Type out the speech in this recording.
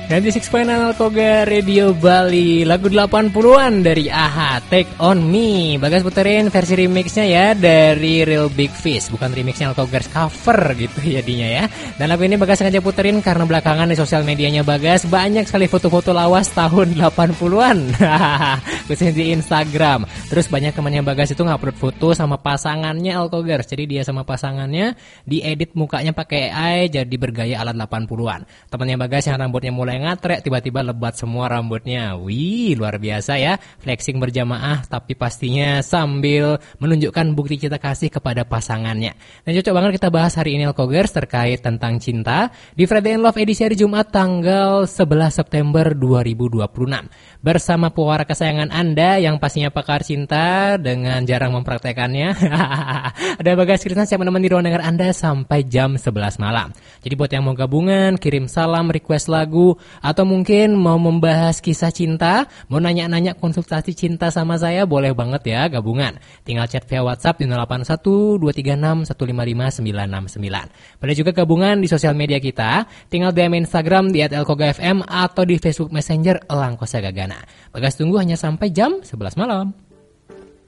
96.9 Alkoga Radio Bali, lagu 80-an dari AHA, Take On Me. Bagas puterin versi remixnya ya dari Real Big Fish, bukan remixnya Alkoga cover gitu jadinya ya. Dan lagu ini Bagas sengaja puterin karena belakangan di sosial medianya Bagas banyak sekali foto-foto lawas tahun 80-an khususnya di Instagram. Terus banyak temannya Bagas itu ngupload foto sama pasangannya Alkoga. Jadi dia sama pasangannya diedit mukanya pakai AI jadi bergaya alat 80-an. Temannya Bagas yang rambutnya mulai ngatrek tiba-tiba lebat semua rambutnya. Wih, luar biasa ya. Flexing berjamaah tapi pastinya sambil menunjukkan bukti cinta kasih kepada pasangannya. Dan cocok banget kita bahas hari ini Alkogers terkait tentang cinta di Friday in Love edisi hari Jumat tanggal 11 September 2026. Bersama pewara kesayangan Anda yang pastinya pakar cinta dengan jarang mempraktekannya. Ada Bagas Krisna siap menemani ruang dengar Anda sampai jam 11 malam. Jadi buat yang mau gabungan, kirim salam, request lagu, atau mungkin mau membahas kisah cinta, mau nanya-nanya konsultasi cinta sama saya, boleh banget ya gabungan. Tinggal chat via WhatsApp di 081 236 155 969. Boleh juga gabungan di sosial media kita, tinggal DM Instagram di @elkogafm atau di Facebook Messenger Elangkosa Gagana. Bagas tunggu hanya sampai jam 11 malam.